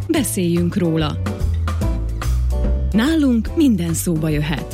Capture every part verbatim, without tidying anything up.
Beszéljünk róla. Nálunk minden szóba jöhet.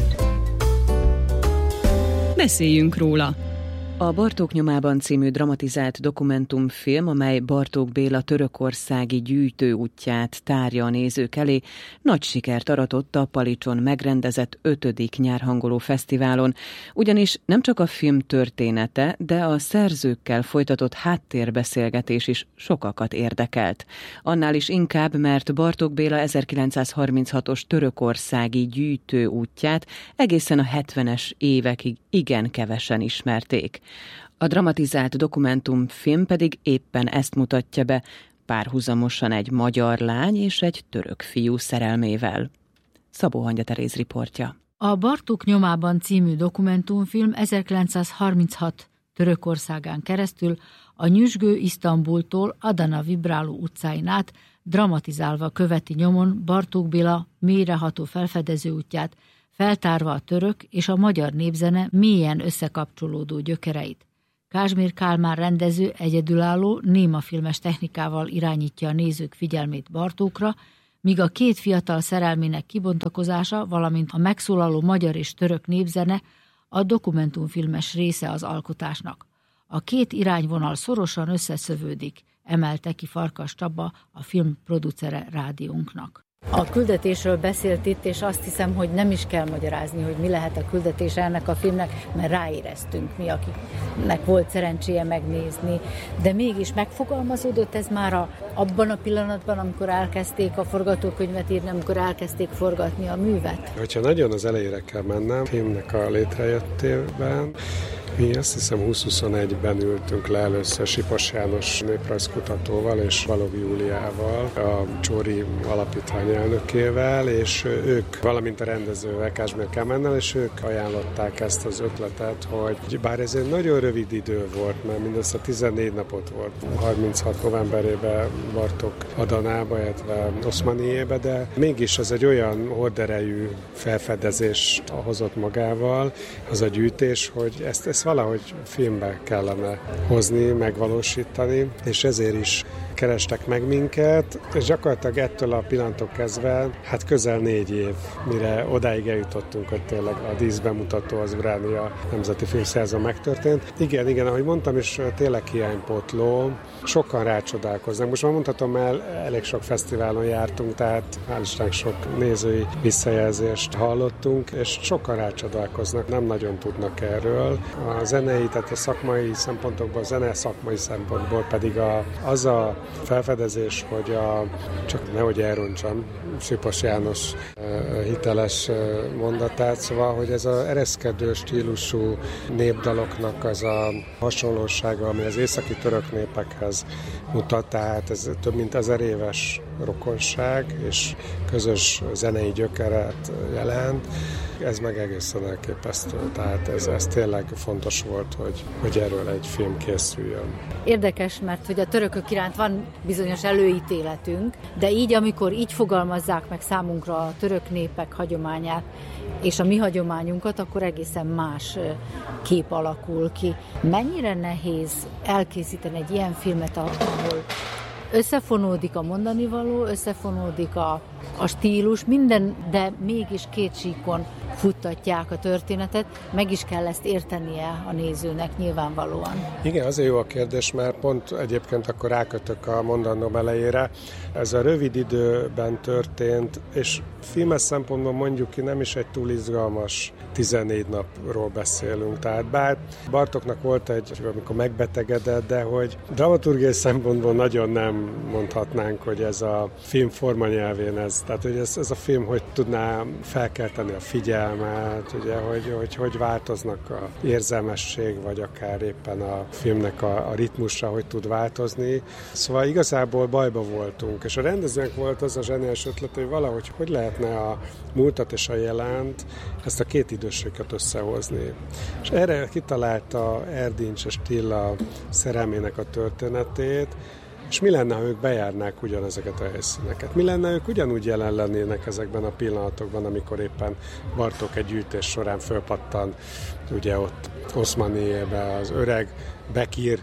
Beszéljünk róla. A Bartók nyomában című dramatizált dokumentumfilm, amely Bartók Béla törökországi gyűjtőútját tárja a nézők elé, nagy sikert aratott a Palicson megrendezett ötödik nyárhangoló fesztiválon, ugyanis nem csak a film története, de a szerzőkkel folytatott háttérbeszélgetés is sokakat érdekelt. Annál is inkább, mert Bartók Béla ezerkilencszázharminchatos törökországi gyűjtőútját egészen a hetvenes évekig igen kevesen ismerték. A dramatizált dokumentumfilm pedig éppen ezt mutatja be, párhuzamosan egy magyar lány és egy török fiú szerelmével. Szabó Hangya Teréz riportja. A Bartók nyomában című dokumentumfilm ezerkilencszázharminchat Törökországán keresztül a nyüzsgő Isztambultól Adana vibráló utcáin át dramatizálva követi nyomon Bartók Béla mélyreható felfedező útját, feltárva a török és a magyar népzene mélyen összekapcsolódó gyökereit. Kázsmér Kálmán rendező egyedülálló némafilmes technikával irányítja a nézők figyelmét Bartókra, míg a két fiatal szerelmének kibontakozása, valamint a megszólaló magyar és török népzene a dokumentumfilmes része az alkotásnak. A két irányvonal szorosan összeszövődik, emelte ki Farkas Csaba, a film producere rádiónknak. A küldetésről beszélt itt, és azt hiszem, hogy nem is kell magyarázni, hogy mi lehet a küldetés ennek a filmnek, mert ráéreztünk mi, akiknek volt szerencséje megnézni. De mégis megfogalmazódott ez már a, abban a pillanatban, amikor elkezdték a forgatókönyvet írni, amikor elkezdték forgatni a művet? Hogyha nagyon az elejére kell mennem, a filmnek a létrejöttében, mi azt hiszem húsz-huszonegyben ültünk le először Sipos János néprajzkutatóval és Balogh Júliával, a Csóri Alapítvány elnökével, és ők, valamint a rendezővel, Kázsmér Kálmánnal, és ők ajánlották ezt az ötletet, hogy bár ez egy nagyon rövid idő volt, mert mindössze tizennégy napot volt, harminchat novemberében Bartók Adanába, illetve Oszmaniébe, de mégis az egy olyan horderejű felfedezést hozott magával, az a gyűjtés, hogy ezt, ezt valahogy filmbe kellene hozni, megvalósítani, és ezért is kerestek meg minket, és gyakorlatilag ettől a pillanattól kezdve, hát közel négy év, mire odáig eljutottunk, hogy tényleg a díszbemutató az Uránia Nemzeti Filmszerzőn megtörtént. Igen, igen, ahogy mondtam, és tényleg hiánypótló, sokan rácsodálkoznak. Most már mondhatom el, elég sok fesztiválon jártunk, tehát hál' Istennek sok nézői visszajelzést hallottunk, és sokan rácsodálkoznak, nem nagyon tudnak erről. A zenei, tehát a szakmai szempontokból, a zene szakmai szempontból pedig a, az a felfedezés, hogy a, csak nehogy elrontsam Sipos János uh, hiteles uh, mondatát, szóval, hogy ez az ereszkedő stílusú népdaloknak az a hasonlósága, ami az északi török népekhez mutat, tehát ez több mint ezer éves rokonság és közös zenei gyökeret jelent. Ez meg egészen elképesztő, tehát ez, ez tényleg fontos volt, hogy, hogy erről egy film készüljön. Érdekes, mert hogy a törökök iránt van bizonyos előítéletünk, de így, amikor így fogalmazzák meg számunkra a török népek hagyományát és a mi hagyományunkat, akkor egészen más kép alakul ki. Mennyire nehéz elkészíteni egy ilyen filmet, ahol összefonódik a mondani való, összefonódik a, a stílus, minden, de mégis két síkon futtatják a történetet, meg is kell ezt értenie a nézőnek nyilvánvalóan. Igen, azért jó a kérdés, mert pont egyébként akkor rákötök a mondandóm elejére. Ez a rövid időben történt, és filmes szempontból mondjuk ki nem is egy túl izgalmas tizennégy napról beszélünk. Tehát bár Bartóknak volt egy, amikor megbetegedett, de hogy dramaturgiai szempontból nagyon nem mondhatnánk, hogy ez a film formanyelvén ez. Tehát, hogy ez, ez a film hogy tudná felkelteni a figyelmet, ugye, hogy, hogy hogy változnak a érzelmesség, vagy akár éppen a filmnek a, a ritmusa, hogy tud változni. Szóval igazából bajba voltunk, és a rendezőnek volt az a zseniális ötlet, hogy valahogy hogy lehetne a múltat és a jelent, ezt a két időséget összehozni. És erre kitalálta Erdincs és Tilla szerelmének a történetét, és mi lenne, ha ők bejárnák ugyanezeket a helyszíneket? Mi lenne, ha ők ugyanúgy jelen lennének ezekben a pillanatokban, amikor éppen Bartók egy gyűjtés során fölpattan, ugye ott Oszmaniébe az öreg Bekir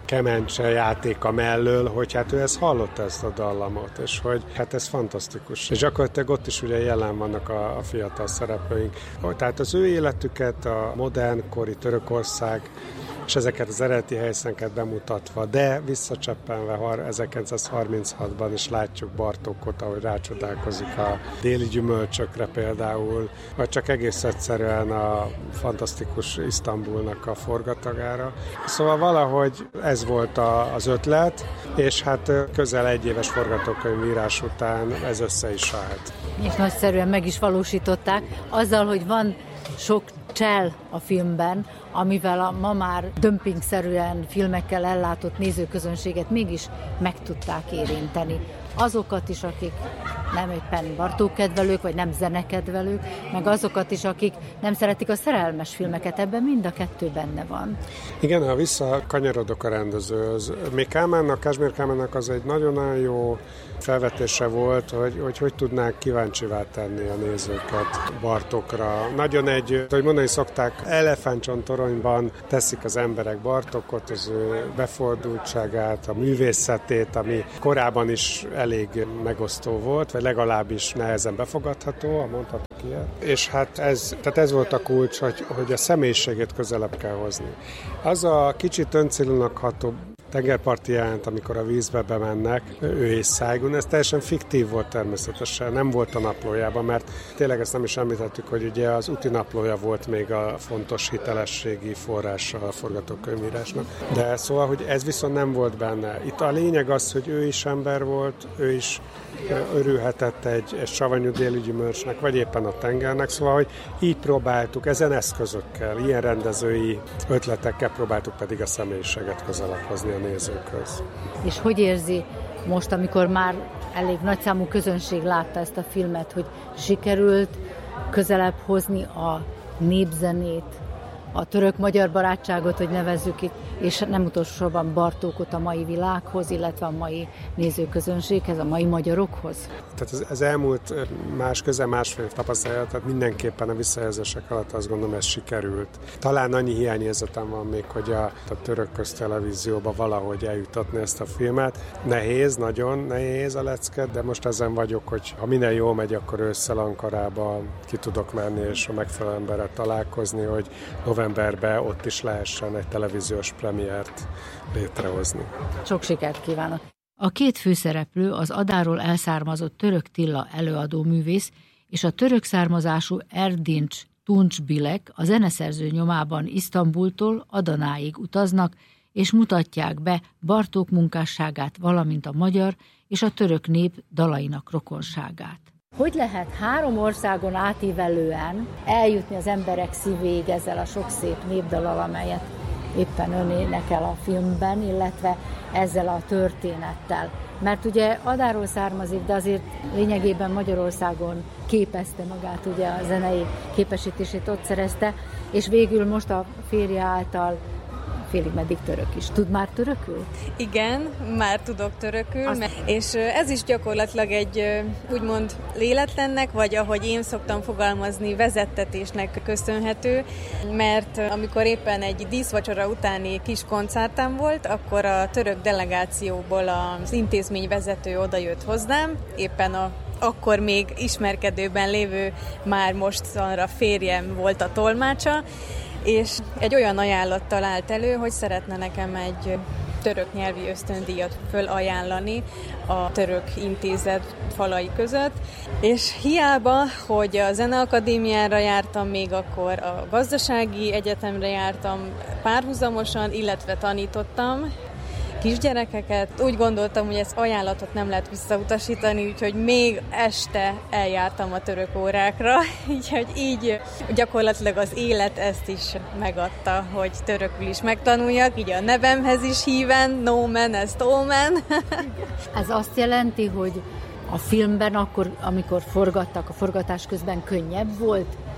kemencse játéka mellől, hogy hát ő ezt hallotta, ezt a dallamot, és hogy hát ez fantasztikus. És gyakorlatilag ott is ugye jelen vannak a, a fiatal szereplőink. Tehát az ő életüket, a modernkori Törökország, és ezeket az eredeti helyszíneket bemutatva, de visszacseppenve ezerkilencszázharminchatban is látjuk Bartókot, ahogy rácsodálkozik a déli gyümölcsökre például, vagy csak egész egyszerűen a fantasztikus Isztambulnak a forgatagára. Szóval valahogy ez volt a, az ötlet, és hát közel egy éves forgatókönyvírás után ez össze is állt. És nagyszerűen meg is valósították, azzal, hogy van sok csel a filmben, amivel a ma már dömpingszerűen filmekkel ellátott nézőközönséget mégis meg tudták érinteni. Azokat is, akik nem éppen Bartók kedvelők, vagy nem zenekedvelők, meg azokat is, akik nem szeretik a szerelmes filmeket, ebben mind a kettő benne van. Igen, ha visszakanyarodok a rendezőhöz, még Kálmánnak, Kázsmér Kálmánnak az egy nagyon-nagyon jó felvetése volt, hogy, hogy hogy tudnák kíváncsivá tenni a nézőket Bartókra. Nagyon egy, hogy mondani szokták, elefántcsontoronyban teszik az emberek Bartókot, az ő befordultságát, a művészetét, ami korábban is elég megosztó volt, vagy legalábbis nehezen befogadható, ha mondhatok ilyet. És hát ez, tehát ez volt a kulcs, hogy, hogy a személyiségét közelebb kell hozni. Az a kicsit öncélúnak ható tengerparti jelent, amikor a vízbe bemennek, ő és Szájgun, ez teljesen fiktív volt természetesen, nem volt a naplójában, mert tényleg ezt nem is említettük, hogy ugye az úti naplója volt még a fontos hitelességi forrása a forgatókönyvírásnak. De szóval, hogy ez viszont nem volt benne. Itt a lényeg az, hogy ő is ember volt, ő is örülhetett egy, egy savanyú déli gyümölcsnek, vagy éppen a tengernek, szóval, hogy így próbáltuk, ezen eszközökkel, ilyen rendezői ötletekkel próbáltuk pedig a személyiséget közelebb hozni a nézőkhöz. És hogy érzi most, amikor már elég nagyszámú közönség látta ezt a filmet, hogy sikerült közelebb hozni a népzenét, a török-magyar barátságot, hogy nevezzük itt, és nem utolsóban Bartókot a mai világhoz, illetve a mai nézőközönséghez, a mai magyarokhoz? Tehát az, az elmúlt más, közel másfél év tapasztalat, tehát mindenképpen a visszajelzések alatt azt gondolom, ez sikerült. Talán annyi hiányérzetem van még, hogy a, a török köztelevízióba valahogy eljutatni ezt a filmet. Nehéz, nagyon nehéz a lecke, de most ezen vagyok, hogy ha minden jól megy, akkor ősszel Ankarába ki tudok menni, és a megfelelő emberrel találkozni, hogy novemberben ott is lehessen egy televíziós premiért létrehozni. Sok sikert kívánok! A két főszereplő az Adáról elszármazott Török Tilla előadó művész és a török származású Erdinç Tunçbilek a zeneszerző nyomában Isztambultól Adanáig utaznak, és mutatják be Bartók munkásságát, valamint a magyar és a török nép dalainak rokonságát. Hogy lehet három országon átívelően eljutni az emberek szívéig ezzel a sok szép népdallal, amelyet éppen ön énekel a filmben, illetve ezzel a történettel? Mert ugye Adáról származik, de azért lényegében Magyarországon képezte magát, ugye a zenei képesítését ott szerezte, és végül most a férje által félig meddig török is. Tud már törökül? Igen, már tudok törökül, Azt... és ez is gyakorlatilag egy úgymond léletlennek, vagy ahogy én szoktam fogalmazni, vezettetésnek köszönhető, mert amikor éppen egy díszvacsora utáni kis koncertem volt, akkor a török delegációból az intézményvezető odajött hozzám, éppen a akkor még ismerkedőben lévő, már mostanra férjem volt a tolmácsa, és egy olyan ajánlattal állt elő, hogy szeretne nekem egy török nyelvi ösztöndíjat fölajánlani a török intézet falai között, és hiába, hogy a Zeneakadémiára jártam, még akkor a gazdasági egyetemre jártam párhuzamosan, illetve tanítottam kisgyerekeket. Úgy gondoltam, hogy ezt ajánlatot nem lehet visszautasítani, úgyhogy még este eljártam a török órákra, úgyhogy így gyakorlatilag az élet ezt is megadta, hogy törökül is megtanuljak, így a nevemhez is híven, Nómen, ez Tómen. Ez azt jelenti, hogy a filmben akkor, amikor forgattak, a forgatás közben könnyebb volt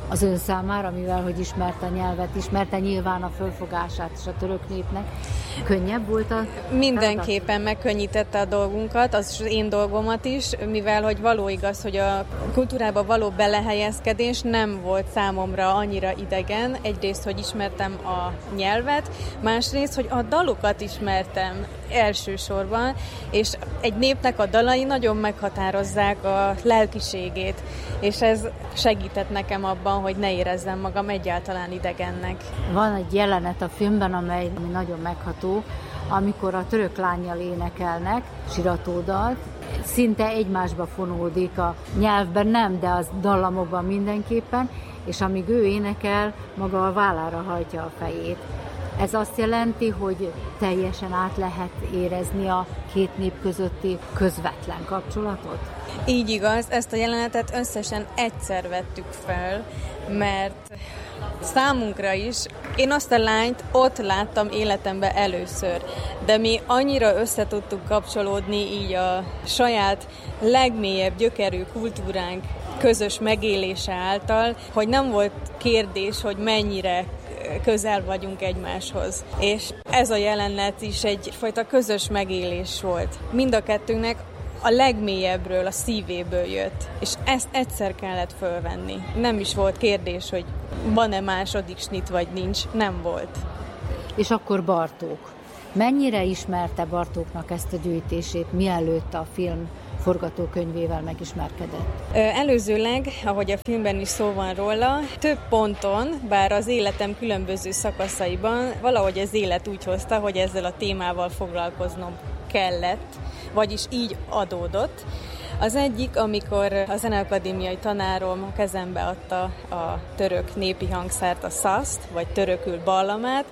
az ön számára, mivel hogy ismerte a nyelvet, ismerte nyilván a fölfogását is a török népnek. Könnyebb volt a... Mindenképpen megkönnyítette a dolgunkat, az én dolgomat is, mivel hogy való igaz, hogy a kultúrába való belehelyezkedés nem volt számomra annyira idegen. Egyrészt, hogy ismertem a nyelvet, másrészt, hogy a dalokat ismertem elsősorban, és egy népnek a dalai nagyon meghatározzák a lelkiségét, és ez segített nekem abban, hogy ne érezzem magam egyáltalán idegennek. Van egy jelenet a filmben, amely nagyon megható, amikor a török lánnyal énekelnek siratódalt, szinte egymásba fonódik a nyelvben, nem, de az dallamokban mindenképpen, és amíg ő énekel, maga a vállára hajtja a fejét. Ez azt jelenti, hogy teljesen át lehet érezni a két nép közötti közvetlen kapcsolatot? Így igaz, ezt a jelenetet összesen egyszer vettük fel, mert számunkra is, én azt a lányt ott láttam életemben először, de mi annyira össze tudtuk kapcsolódni így a saját legmélyebb gyökerű kultúránk közös megélése által, hogy nem volt kérdés, hogy mennyire közel vagyunk egymáshoz. És ez a jelenet is egyfajta közös megélés volt. Mind a kettőnknek a legmélyebbről, a szívéből jött. És ezt egyszer kellett fölvenni. Nem is volt kérdés, hogy van-e második snit, vagy nincs. Nem volt. És akkor Bartók. Mennyire ismerte Bartóknak ezt a gyűjtését, mielőtt a film forgatókönyvével megismerkedett? Előzőleg, ahogy a filmben is szó van róla, több ponton, bár az életem különböző szakaszaiban, valahogy az élet úgy hozta, hogy ezzel a témával foglalkoznom kellett, vagyis így adódott. Az egyik, amikor a Zeneakadémiai tanárom kezembe adta a török népi hangszert, a szaszt, vagy törökül ballamát,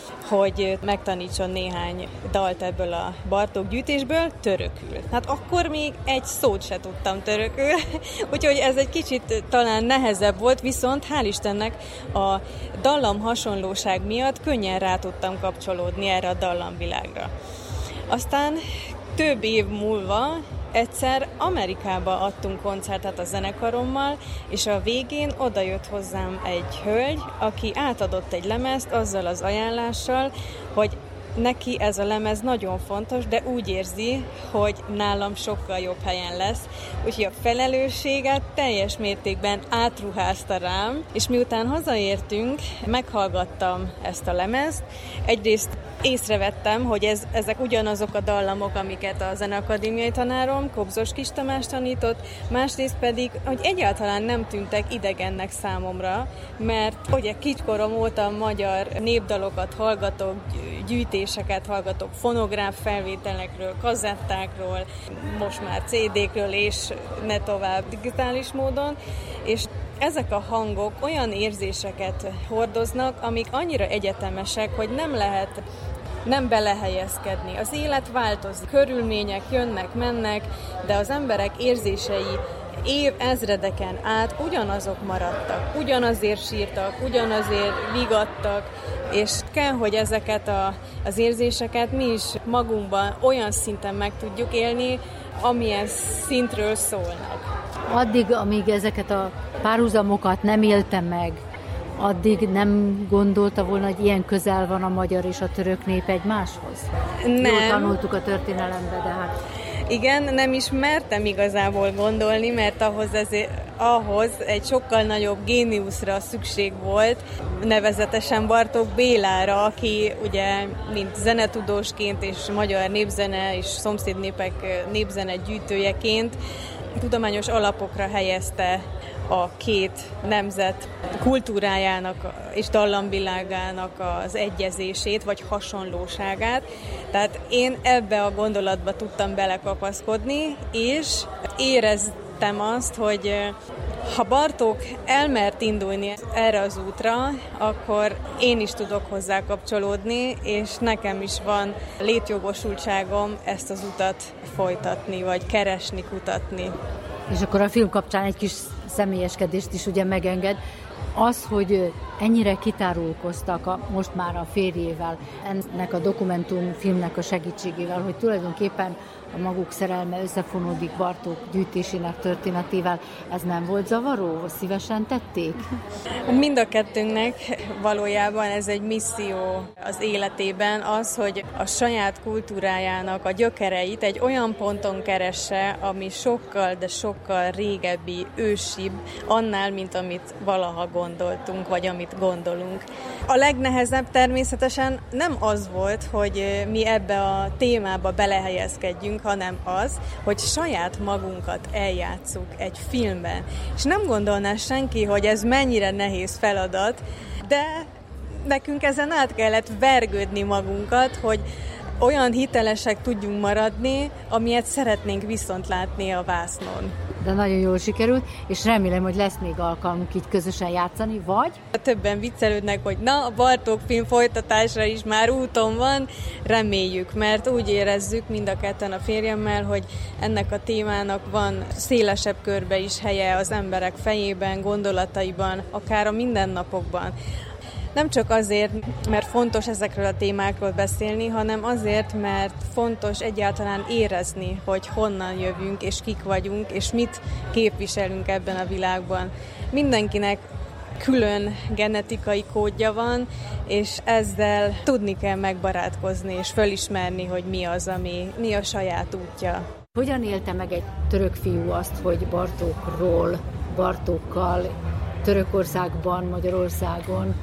hogy megtanítson néhány dalt ebből a Bartók gyűjtésből törökül. Hát akkor még egy szót se tudtam törökül, úgyhogy ez egy kicsit talán nehezebb volt, viszont hál' Istennek a dallam hasonlóság miatt könnyen rá tudtam kapcsolódni erre a dallamvilágra. Aztán több év múlva egyszer Amerikába adtunk koncertet a zenekarommal, és a végén odajött hozzám egy hölgy, aki átadott egy lemezt azzal az ajánlással, hogy neki ez a lemez nagyon fontos, de úgy érzi, hogy nálam sokkal jobb helyen lesz. Úgyhogy a felelősséget teljes mértékben átruházta rám, és miután hazaértünk, meghallgattam ezt a lemezt. Egyrészt észrevettem, hogy ez, ezek ugyanazok a dallamok, amiket a Zeneakadémiai tanárom, Kobzos Kis Tamás tanított, másrészt pedig, hogy egyáltalán nem tűntek idegennek számomra, mert ugye kicskorom óta magyar népdalokat hallgatok, gyűjtéseket hallgatok, fonográf felvételekről, kazettákról, most már cé dékről, és ne tovább digitális módon, és ezek a hangok olyan érzéseket hordoznak, amik annyira egyetemesek, hogy nem lehet nem belehelyezkedni. Az élet változik, körülmények jönnek, mennek, de az emberek érzései év ezredeken át ugyanazok maradtak, ugyanazért sírtak, ugyanazért vigadtak, és kell, hogy ezeket a, az érzéseket mi is magunkban olyan szinten meg tudjuk élni, amilyen szintről szólnak. Addig, amíg ezeket a párhuzamokat nem élte meg, addig nem gondolta volna, hogy ilyen közel van a magyar és a török nép egymáshoz? Nem. Jól tanultuk a történelembe, de hát... Igen, nem is mertem igazából gondolni, mert ahhoz, ezért, ahhoz egy sokkal nagyobb géniuszra szükség volt, nevezetesen Bartók Bélára, aki ugye mint zenetudósként és magyar népzene és szomszédnépek népzene gyűjtőjeként tudományos alapokra helyezte a két nemzet kultúrájának és dallamvilágának az egyezését, vagy hasonlóságát. Tehát én ebbe a gondolatba tudtam belekapaszkodni, és éreztem azt, hogy ha Bartók elmert indulni erre az útra, akkor én is tudok hozzá kapcsolódni, és nekem is van létjogosultságom ezt az utat folytatni, vagy keresni, kutatni. És akkor a film kapcsán egy kis személyeskedést is ugye megenged. Az, hogy ennyire kitárulkoztak a, most már a férjével, ennek a dokumentumfilmnek a segítségével, hogy tulajdonképpen a maguk szerelme összefonódik Bartók gyűjtésének történetével. Ez nem volt zavaró? Szívesen tették? Mind a kettőnknek valójában ez egy misszió az életében, az, hogy a saját kultúrájának a gyökereit egy olyan ponton keresse, ami sokkal, de sokkal régebbi, ősibb, annál, mint amit valaha gondoltunk, vagy amit gondolunk. A legnehezebb természetesen nem az volt, hogy mi ebbe a témába belehelyezkedjünk, hanem az, hogy saját magunkat eljátsszuk egy filmben. És nem gondolná senki, hogy ez mennyire nehéz feladat, de nekünk ezen át kellett vergődni magunkat, hogy olyan hitelesek tudjunk maradni, amilyet szeretnénk viszont látni a vásznon. De nagyon jól sikerült, és remélem, hogy lesz még alkalmunk így közösen játszani, vagy? Többen viccelődnek, hogy na, a Bartók film folytatásra is már úton van, reméljük, mert úgy érezzük mind a ketten a férjemmel, hogy ennek a témának van szélesebb körbe is helye az emberek fejében, gondolataiban, akár a mindennapokban. Nem csak azért, mert fontos ezekről a témákról beszélni, hanem azért, mert fontos egyáltalán érezni, hogy honnan jövünk, és kik vagyunk, és mit képviselünk ebben a világban. Mindenkinek külön genetikai kódja van, és ezzel tudni kell megbarátkozni, és fölismerni, hogy mi az, ami mi a saját útja. Hogyan élte meg egy török fiú azt, hogy Bartókról, Bartókkal, Törökországban, Magyarországon,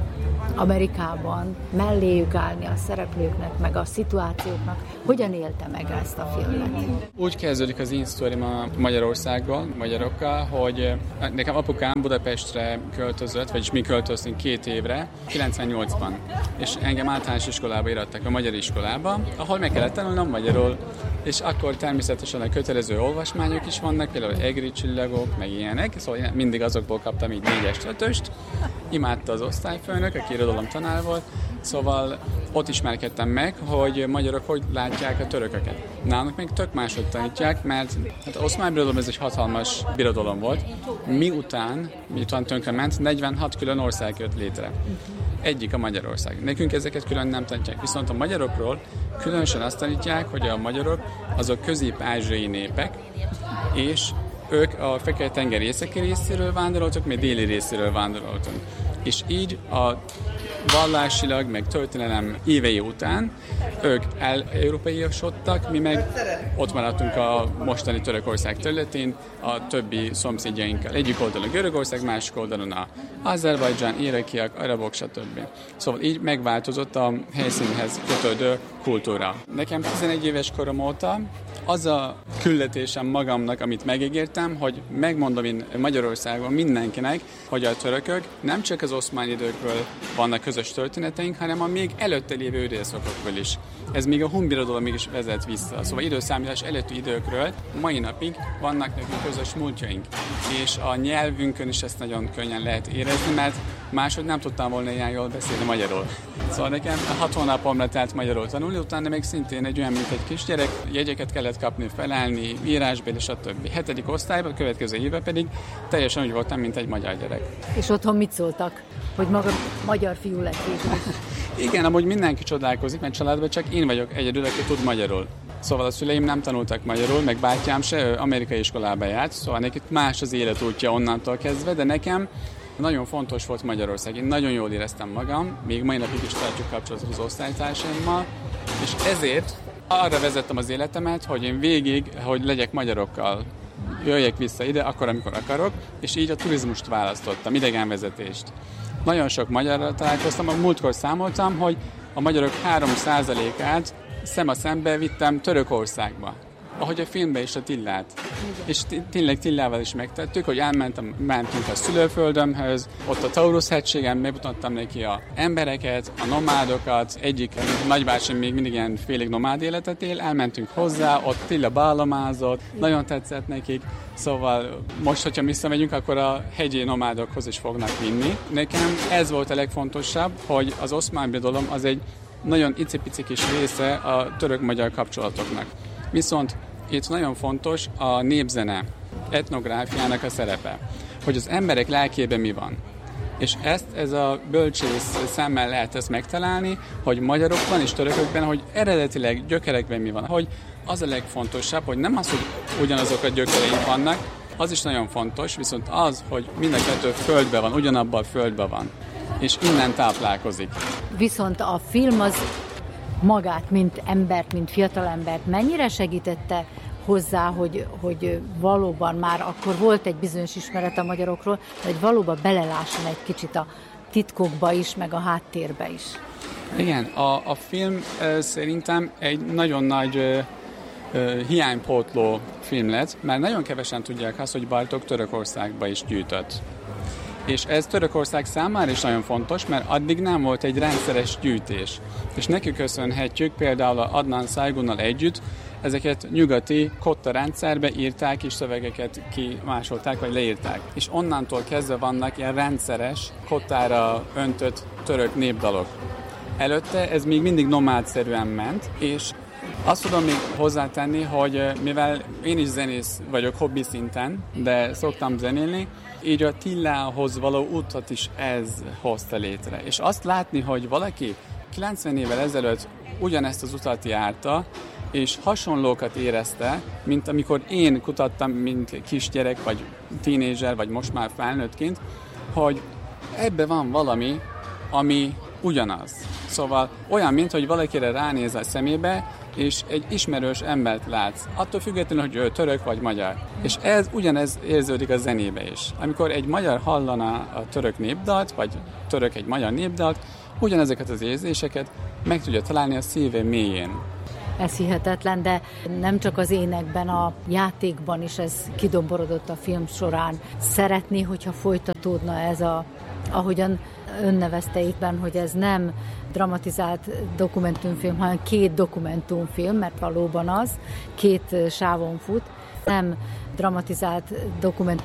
Amerikában melléjük állni a szereplőknek, meg a szituációknak. Hogyan élte meg ezt a filmet? Úgy kezdődik az én sztorim a Magyarországgal, magyarokkal, hogy nekem apukám Budapestre költözött, vagyis mi költöztünk két évre, kilencvennyolcban. És engem általános iskolába irattak, a magyar iskolába, ahol meg kellett tanulnom magyarul, és akkor természetesen a kötelező olvasmányok is vannak, például egri csillagok, meg ilyenek, szóval én mindig azokból kaptam így négyes, ötöst. Imádta az osztályfőnök, aki irodalom tanár volt, szóval ott ismerkedtem meg, hogy magyarok hogy látják a törököket. Nálunk még tök máshogy tanítják, mert hát az oszmán birodalom ez egy hatalmas birodalom volt. Miután, miután tönkrement, negyvenhat külön ország jött létre. Egyik a Magyarország. Nekünk ezeket külön nem tanítják. Viszont a magyarokról különösen azt tanítják, hogy a magyarok azok közép-ázsiai népek, és ők a Fekete-tenger északi részéről vándoroltak, még déli részéről vándoroltunk. És így a vallásilag, meg történelem évei után ők el-európaiasodtak, mi meg ott maradtunk a mostani Törökország területén a többi szomszédjainkkal. Egyik oldalon Görögország, másik oldalon a Azerbajdzsán, irakiak, arabok, stb. Szóval így megváltozott a helyszínhez kötődő kultúra. Nekem tizenegy éves korom óta az a küldetésem magamnak, amit megígértem, hogy megmondom én Magyarországon mindenkinek, hogy a törökök nem csak az oszmán időkről vannak közös történeteink, hanem a még előtte lévő időszakokból is. Ez még a Hun birodalomig is vezet vissza. Szóval időszámítás előtti időkről mai napig vannak nekünk közös múltjaink. És a nyelvünkön is ezt nagyon könnyen lehet érezni, mert máshogy nem tudtam volna ilyen jól beszélni magyarul. Szóval nekem hat hónapomra telt magyarul tanulni, utána még szintén egy olyan, mint egy kisgyerek, jegyeket kellett kapni, felállni, írásbéli, stb. Hetedik osztályban, a következő évben pedig teljesen úgy voltam, mint egy magyar gyerek. És otthon mit szóltak? Hogy maga magyar fiú lett végül? Igen, amúgy mindenki csodálkozik, mert családban csak én vagyok egyedül, aki tud magyarul. Szóval a szüleim nem tanultak magyarul, meg bátyám se, ő amerikai iskolába járt, szóval nekik más az életútja onnantól kezdve, de nekem nagyon fontos volt Magyarország. Én nagyon jól éreztem magam, még mai napig is tartjuk kapcsolatot az osztálytársaimmal, és ezért arra vezettem az életemet, hogy én végig, hogy legyek magyarokkal, jöjjek vissza ide, akkor, amikor akarok, és így a turizmust választottam, idegenvezetést. Nagyon sok magyarral találkoztam, a múltkor számoltam, hogy a magyarok három százalékát szem a szembe vittem Törökországba, ahogy a filmben is a Tillát. És tényleg Tillával is megtettük, hogy elmentem, mentünk a szülőföldömhöz, ott a Taurus-hegységen megmutattam neki a embereket, a nomádokat, egyik nagybácsim még mindig ilyen félig nomád életet él, elmentünk hozzá, ott Tilla bálomázott, nagyon tetszett nekik, szóval most, hogyha visszamegyünk, akkor a hegyi nomádokhoz is fognak vinni. Nekem ez volt a legfontosabb, hogy az oszmán birodalom az egy nagyon icipici kis része a török-magyar kapcsolatoknak. Viszont itt nagyon fontos a népzene, etnográfiának a szerepe, hogy az emberek lelkében mi van. És ezt, ez a bölcsész szemmel lehet ezt megtalálni, hogy magyarokban és törökökben, hogy eredetileg gyökerekben mi van. Hogy az a legfontosabb, hogy nem az, hogy ugyanazok a gyökereink vannak, az is nagyon fontos, viszont az, hogy mind a kettő földben van, ugyanabban a földben van, és innen táplálkozik. Viszont a film az magát, mint embert, mint fiatalembert mennyire segítette hozzá, hogy, hogy valóban már akkor volt egy bizonyos ismeret a magyarokról, hogy valóban belelásson egy kicsit a titkokba is, meg a háttérbe is. Igen, a, a film uh, szerintem egy nagyon nagy uh, uh, hiánypótló film lett, mert nagyon kevesen tudják azt, hogy Bartók Törökországba is gyűjtött. És ez Törökország számára is nagyon fontos, mert addig nem volt egy rendszeres gyűjtés. És neki köszönhetjük például Adnan Saygunnal együtt, ezeket nyugati kotta rendszerbe írták, és szövegeket kimásolták, vagy leírták. És onnantól kezdve vannak ilyen rendszeres, kottára öntött török népdalok. Előtte ez még mindig nomádszerűen ment, és azt tudom még hozzátenni, hogy mivel én is zenész vagyok hobbi szinten, de szoktam zenélni, így a Tillához való utat is ez hozta létre. És azt látni, hogy valaki kilencven évvel ezelőtt ugyanezt az utat járta, és hasonlókat érezte, mint amikor én kutattam, mint kisgyerek, vagy tínézser, vagy most már felnőttként, hogy ebbe van valami, ami ugyanaz. Szóval olyan, mint hogy valakire ránéz a szemébe, és egy ismerős embert látsz, attól függetlenül, hogy ő török vagy magyar. És ez ugyanez érződik a zenébe is. Amikor egy magyar hallana a török népdalt, vagy török egy magyar népdalt, ugyanezeket az érzéseket meg tudja találni a szíve mélyén. Ez hihetetlen, de nem csak az énekben, a játékban is ez kidomborodott a film során. Szeretné, hogyha folytatódna ez a, ahogyan ön nevezte éppen, hogy ez nem dramatizált dokumentumfilm, hanem két dokumentumfilm, mert valóban az, két sávon fut, nem dramatizált dokumentumfilm,